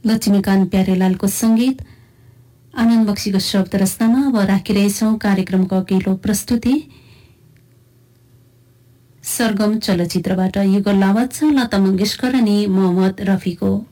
लक्ष्मीकान्त प्यारेलालको सङ्गीत, आनन्द बक्सीको शब्द रचनामा अब राखिरहेछौँ कार्यक्रमको अघिल्लो प्रस्तुति सरगम चलचित्रबाट। युगल आवाज छ लता मङ्गेशकर अनि मोहम्मद रफीको।